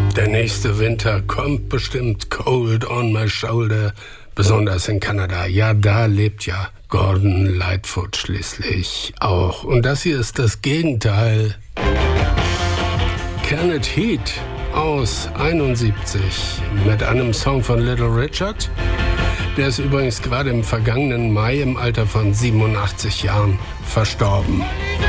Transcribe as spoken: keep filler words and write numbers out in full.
Der nächste Winter kommt bestimmt, cold on my shoulder, besonders in Kanada. Ja, da lebt ja Gordon Lightfoot schließlich auch. Und das hier ist das Gegenteil. Kenneth Heat aus einundsiebzig mit einem Song von Little Richard. Der ist übrigens gerade im vergangenen Mai im Alter von siebenundachtzig Jahren verstorben.